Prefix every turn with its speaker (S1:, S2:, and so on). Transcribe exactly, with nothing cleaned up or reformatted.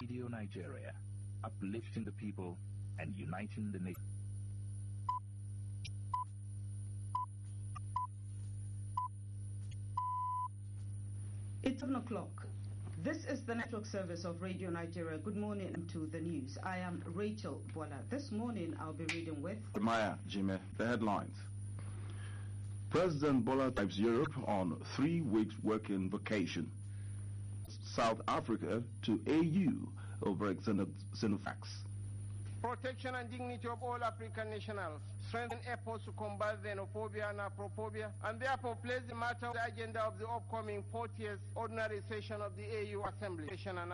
S1: Radio Nigeria, uplifting the people and uniting the nation.
S2: It's seven o'clock. This is the network service of Radio Nigeria. Good morning to the news. I am Rachel Bola. This morning I'll be reading with
S3: Maya Jimmy. The headlines. President Bola drives Europe on three weeks working vacation. South Africa to A U over xenophax.
S4: Protection and dignity of all African nationals. Strengthen efforts to combat xenophobia and Afrophobia, and therefore place the matter on the agenda of the upcoming fortieth ordinary session of the A U Assembly.